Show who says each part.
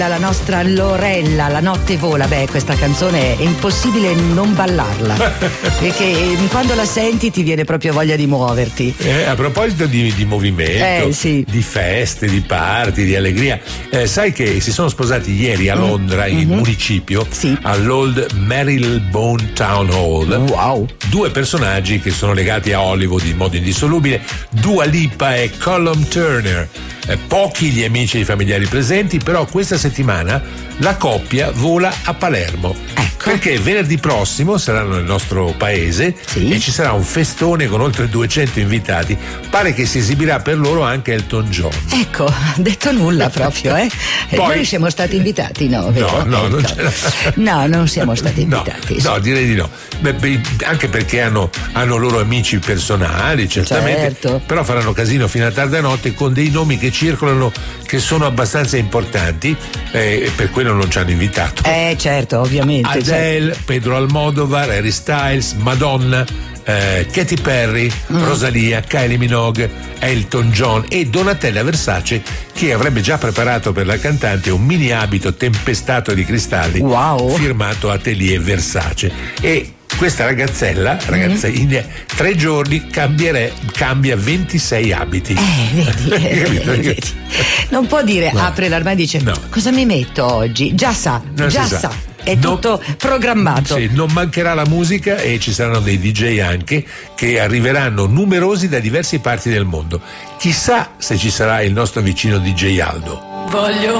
Speaker 1: dalla nostra Lorella, La notte vola. Beh, questa canzone è impossibile non ballarla, perché quando la senti ti viene proprio voglia di muoverti.
Speaker 2: A proposito di movimento,
Speaker 1: sì,
Speaker 2: di feste, di party, di allegria, sai che si sono sposati ieri a Londra, in municipio,
Speaker 1: sì,
Speaker 2: all'Old Marylebone Town Hall.
Speaker 1: Wow.
Speaker 2: Due personaggi che sono legati a Hollywood in modo indissolubile, Dua Lipa e Callum Turner. Pochi gli amici e i familiari presenti, però questa settimana la coppia vola a Palermo. Perché venerdì prossimo saranno nel nostro paese,
Speaker 1: sì,
Speaker 2: e ci sarà un festone con oltre 200 invitati. Pare che si esibirà per loro anche Elton John.
Speaker 1: Ecco, detto nulla proprio, E noi siamo stati invitati, no? Vero?
Speaker 2: No, non c'era.
Speaker 1: No, non siamo stati invitati.
Speaker 2: No, direi di no. Anche perché hanno loro amici personali, certamente.
Speaker 1: Certo.
Speaker 2: Però faranno casino fino a tarda notte con dei nomi che circolano, che sono abbastanza importanti, e per quello non ci hanno invitato.
Speaker 1: Certo, ovviamente.
Speaker 2: Adele, Pedro Almodovar, Harry Styles, Madonna, Katy Perry, Rosalia, Kylie Minogue, Elton John e Donatella Versace, che avrebbe già preparato per la cantante un mini abito tempestato di cristalli,
Speaker 1: wow,
Speaker 2: firmato Atelier Versace. E questa ragazza in 3 giorni cambia 26 abiti.
Speaker 1: Vedi. Non può dire, apre l'armadio e dice, cosa mi metto oggi? Già sa. È tutto programmato.
Speaker 2: Sì, non mancherà la musica e ci saranno dei DJ anche, che arriveranno numerosi da diverse parti del mondo. Chissà se ci sarà il nostro vicino DJ Aldo.
Speaker 3: Voglio